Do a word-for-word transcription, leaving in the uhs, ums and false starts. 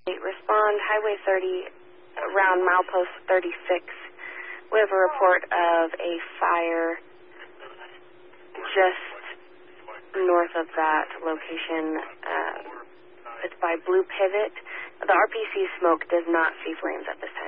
Respond, Highway thirty, around milepost thirty-six. We have a report of a fire just north of that location. Uh, it's by Blue Pivot. The R P C smoke does not see flames at this time.